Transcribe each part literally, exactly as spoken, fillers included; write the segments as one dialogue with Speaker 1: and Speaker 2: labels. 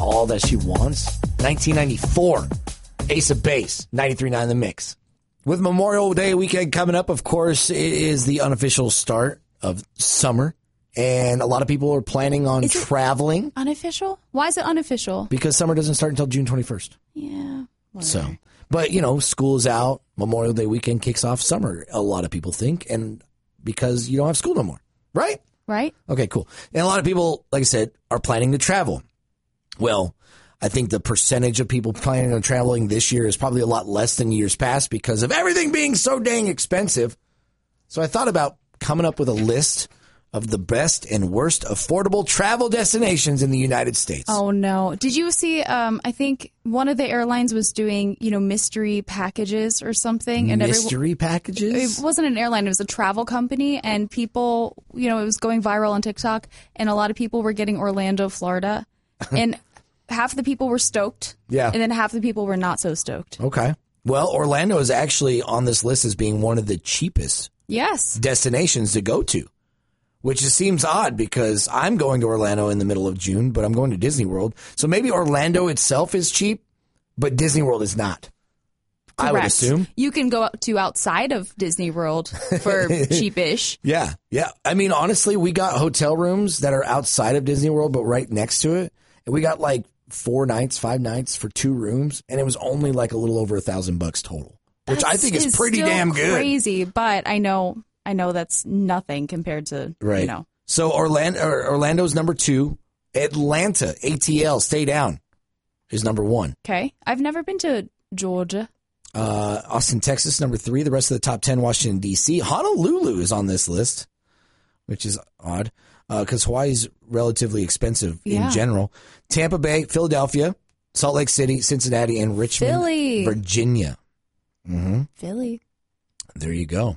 Speaker 1: all that she wants? nineteen ninety-four. Ace of Base, ninety-three point nine The Mix. With Memorial Day weekend coming up, of course, it is the unofficial start of summer. And a lot of people are planning on
Speaker 2: is
Speaker 1: traveling.
Speaker 2: Unofficial? Why is it unofficial?
Speaker 1: Because summer doesn't start until June twenty-first.
Speaker 2: Yeah. Whatever.
Speaker 1: So, but, you know, school is out. Memorial Day weekend kicks off summer, a lot of people think. And because you don't have school no more. Right?
Speaker 2: Right.
Speaker 1: Okay, cool. And a lot of people, like I said, are planning to travel. Well, I think the percentage of people planning on traveling this year is probably a lot less than years past because of everything being so dang expensive. So I thought about coming up with a list of the best and worst affordable travel destinations in the United States.
Speaker 2: Oh, no. Did you see, um, I think one of the airlines was doing, you know, mystery packages or something. And
Speaker 1: mystery everyone, packages?
Speaker 2: It wasn't an airline. It was a travel company. And people, you know, it was going viral on TikTok. And a lot of people were getting Orlando, Florida. And half the people were stoked. Yeah. And then half the people were not so stoked.
Speaker 1: Okay. Well, Orlando is actually on this list as being one of the cheapest
Speaker 2: yes.
Speaker 1: destinations to go to. Which just seems odd because I'm going to Orlando in the middle of June, but I'm going to Disney World. So maybe Orlando itself is cheap, but Disney World is not. Correct. I would assume.
Speaker 2: You can go to outside of Disney World for cheapish.
Speaker 1: Yeah, yeah. I mean, honestly, we got hotel rooms that are outside of Disney World, but right next to it. And we got like four nights, five nights for two rooms, and it was only like a little over a thousand bucks total, which
Speaker 2: That's,
Speaker 1: I think is pretty
Speaker 2: still
Speaker 1: damn good.
Speaker 2: Crazy, but I know. I know that's nothing compared to,
Speaker 1: right.
Speaker 2: you know.
Speaker 1: So Orlando, Orlando's number two. Atlanta, A T L, stay down, is number one.
Speaker 2: Okay. I've never been to Georgia.
Speaker 1: Uh, Austin, Texas, number three. The rest of the top ten, Washington, D C. Honolulu is on this list, which is odd because uh, Hawaii's relatively expensive
Speaker 2: yeah.
Speaker 1: in general. Tampa Bay, Philadelphia, Salt Lake City, Cincinnati, and Richmond,
Speaker 2: Philly.
Speaker 1: Virginia. Mm-hmm.
Speaker 2: Philly.
Speaker 1: There you go.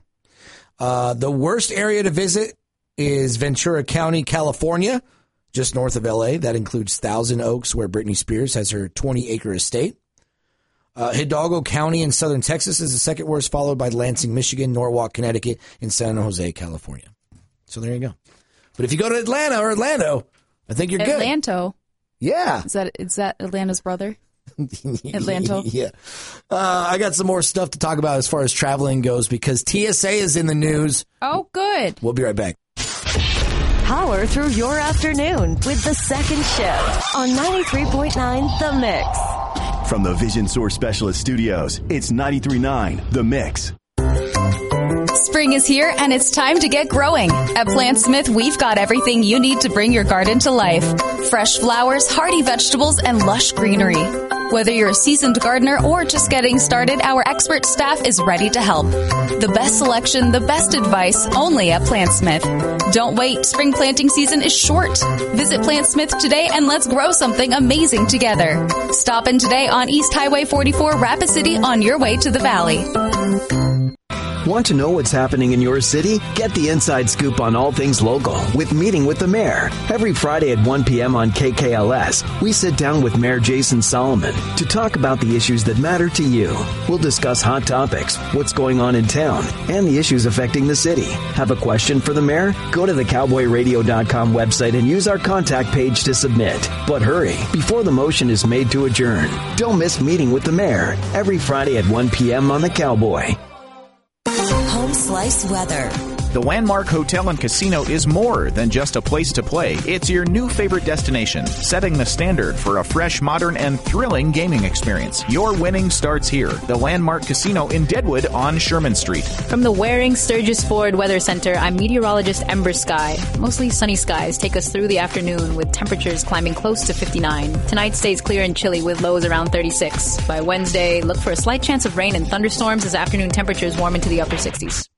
Speaker 1: Uh, the worst area to visit is Ventura County, California, just north of L A. That includes Thousand Oaks, where Britney Spears has her twenty-acre estate. Uh, Hidalgo County in southern Texas is the second worst, followed by Lansing, Michigan, Norwalk, Connecticut, and San Jose, California. So there you go. But if you go to Atlanta or Orlando, I think you're good.
Speaker 2: Atlanta.
Speaker 1: Yeah.
Speaker 2: Is that is that Atlanta's brother? Atlanta.
Speaker 1: Yeah. Uh, I got some more stuff to talk about as far as traveling goes because T S A is in the news.
Speaker 2: Oh, good.
Speaker 1: We'll be right back.
Speaker 3: Power through your afternoon with the second shift on ninety-three point nine The Mix.
Speaker 4: From the Vision Source Specialist Studios, it's ninety-three point nine The Mix.
Speaker 5: Spring is here and it's time to get growing. At PlantSmith, we've got everything you need to bring your garden to life. Fresh flowers, hardy vegetables, and lush greenery. Whether you're a seasoned gardener or just getting started, our expert staff is ready to help. The best selection, the best advice, only at PlantSmith. Don't wait, spring planting season is short. Visit PlantSmith today and let's grow something amazing together. Stop in today on East Highway forty-four, Rapid City, on your way to the Valley.
Speaker 6: Want to know what's happening in your city? Get the inside scoop on all things local with Meeting with the Mayor. Every Friday at one p.m. on K K L S, we sit down with Mayor Jason Solomon to talk about the issues that matter to you. We'll discuss hot topics, what's going on in town, and the issues affecting the city. Have a question for the mayor? Go to the cowboy radio dot com website and use our contact page to submit. But hurry, before the motion is made to adjourn. Don't miss Meeting with the Mayor every Friday at one p.m. on the Cowboy.
Speaker 3: Home Slice Weather.
Speaker 7: The Landmark Hotel and Casino is more than just a place to play. It's your new favorite destination, setting the standard for a fresh, modern, and thrilling gaming experience. Your winning starts here. The Landmark Casino in Deadwood on Sherman Street.
Speaker 8: From the Waring Sturgis Ford Weather Center, I'm meteorologist Ember Sky. Mostly sunny skies take us through the afternoon with temperatures climbing close to fifty-nine. Tonight stays clear and chilly with lows around thirty-six. By Wednesday, look for a slight chance of rain and thunderstorms as afternoon temperatures warm into the upper sixties.